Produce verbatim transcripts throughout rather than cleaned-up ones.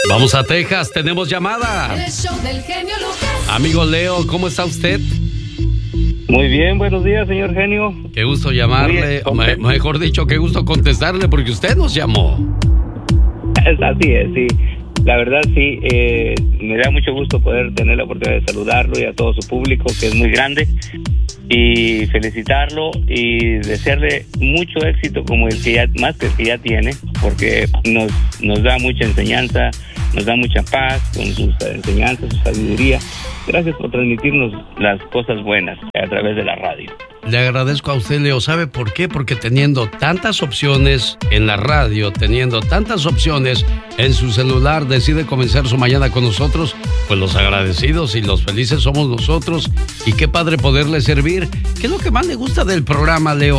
Vamos a Texas, tenemos llamada. El show del genio Lucas. Amigo Leo, ¿cómo está usted? Muy bien, buenos días, señor genio. Qué gusto llamarle, me, mejor dicho, qué gusto contestarle porque usted nos llamó. Es así es, sí. La verdad, sí, eh, me da mucho gusto poder tener la oportunidad de saludarlo y a todo su público, que es muy grande, y felicitarlo y desearle mucho éxito como el que ya, más que el que ya tiene, porque nos, nos da mucha enseñanza, nos da mucha paz con sus enseñanzas, su sabiduría. Gracias por transmitirnos las cosas buenas a través de la radio. Le agradezco a usted, Leo. ¿Sabe por qué? Porque teniendo tantas opciones en la radio, teniendo tantas opciones en su celular, decide comenzar su mañana con nosotros. Pues los agradecidos y los felices somos nosotros. Y qué padre poderle servir. ¿Qué es lo que más le gusta del programa, Leo?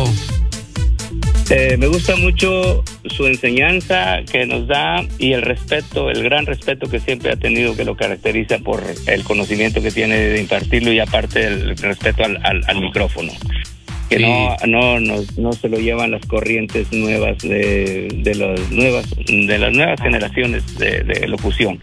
Eh, me gusta mucho su enseñanza que nos da y el respeto, el gran respeto que siempre ha tenido, que lo caracteriza por el conocimiento que tiene de impartirlo y aparte el respeto al, al, al micrófono. Que sí. no, no, no, no se lo llevan las corrientes nuevas de, de, las, nuevas, de las nuevas generaciones de, de locución.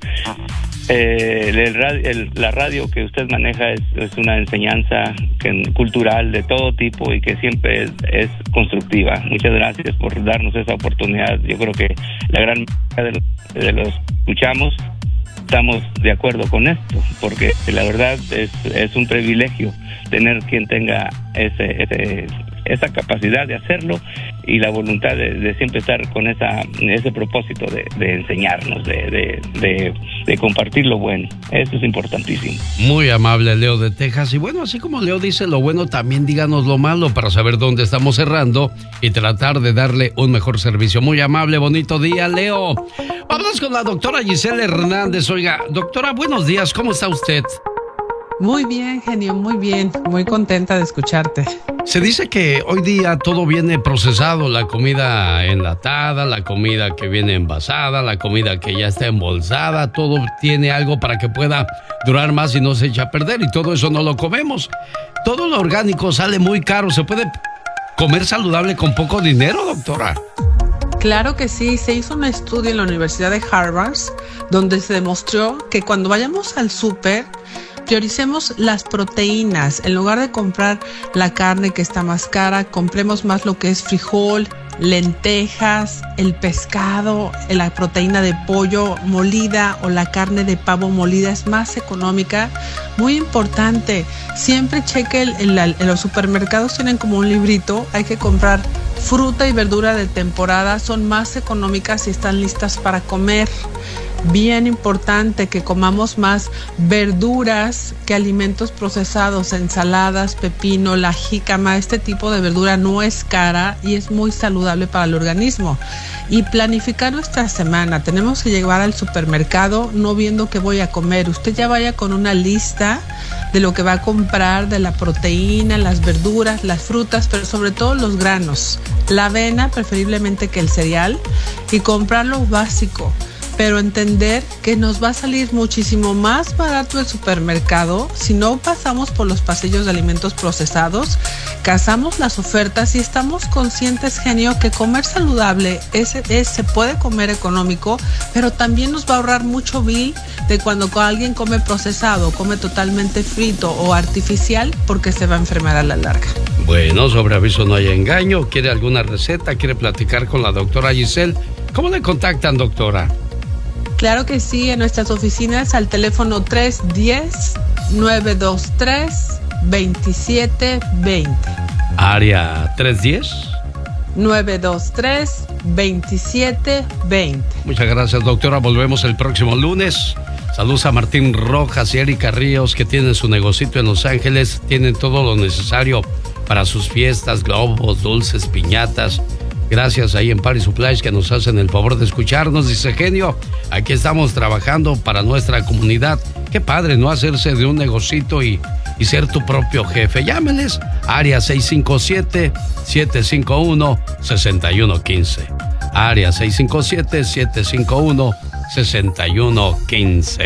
Eh, el, el, la radio que usted maneja es, es una enseñanza que, cultural de todo tipo y que siempre es, es constructiva. Muchas gracias por darnos esa oportunidad. Yo creo que la gran mayoría de los, de los escuchamos estamos de acuerdo con esto, porque la verdad es, es un privilegio tener quien tenga ese, ese esa capacidad de hacerlo y la voluntad de, de siempre estar con esa ese propósito de, de enseñarnos, de, de, de, de compartir lo bueno. Eso es importantísimo. Muy amable, Leo de Texas. Y bueno, así como Leo dice lo bueno, también díganos lo malo para saber dónde estamos cerrando y tratar de darle un mejor servicio. Muy amable, bonito día, Leo. Vamos con la doctora Giselle Hernández. Oiga, doctora, buenos días, ¿cómo está usted? Muy bien, genio, muy bien. Muy contenta de escucharte. Se dice que hoy día todo viene procesado, la comida enlatada, la comida que viene envasada, la comida que ya está embolsada, todo tiene algo para que pueda durar más y no se echa a perder, y todo eso no lo comemos. Todo lo orgánico sale muy caro. ¿Se puede comer saludable con poco dinero, doctora? Claro que sí, se hizo un estudio en la Universidad de Harvard donde se demostró que cuando vayamos al súper prioricemos las proteínas. En lugar de comprar la carne que está más cara, compremos más lo que es frijol, lentejas, el pescado, la proteína de pollo molida o la carne de pavo molida es más económica. Muy importante, siempre cheque el, el, el, en los supermercados tienen como un librito, hay que comprar fruta y verdura de temporada, son más económicas y están listas para comer. Bien importante que comamos más verduras que alimentos procesados, ensaladas, pepino, la jícama. Este tipo de verdura no es cara y es muy saludable para el organismo. Y planificar nuestra semana. Tenemos que llegar al supermercado no viendo qué voy a comer. Usted ya vaya con una lista de lo que va a comprar, de la proteína, las verduras, las frutas, pero sobre todo los granos. La avena, preferiblemente que el cereal, y comprar lo básico. Pero entender que nos va a salir muchísimo más barato el supermercado si no pasamos por los pasillos de alimentos procesados, cazamos las ofertas y estamos conscientes, genio, que comer saludable es, es, se puede comer económico, pero también nos va a ahorrar mucho bill de cuando alguien come procesado, come totalmente frito o artificial, porque se va a enfermar a la larga. Bueno, sobre aviso no hay engaño. ¿Quiere alguna receta? ¿Quiere platicar con la doctora Giselle? ¿Cómo le contactan, doctora? Claro que sí, en nuestras oficinas al teléfono tres uno cero, nueve dos tres, dos siete dos cero. Área tres uno cero. nueve dos tres, dos siete dos cero. Muchas gracias, doctora. Volvemos el próximo lunes. Saludos a Martín Rojas y Erika Ríos, que tienen su negocito en Los Ángeles. Tienen todo lo necesario para sus fiestas, globos, dulces, piñatas. Gracias ahí en Paris Supplies, que nos hacen el favor de escucharnos. Dice, genio, aquí estamos trabajando para nuestra comunidad. Qué padre, ¿no? Hacerse de un negocito y, y ser tu propio jefe. Llámenles, área seis cinco siete, siete cinco uno, seis uno uno cinco. Área seis cinco siete, siete cinco uno, seis uno cinco.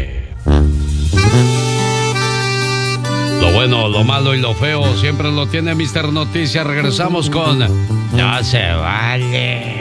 Lo bueno, lo malo y lo feo siempre lo tiene mister Noticias. Regresamos con No se vale.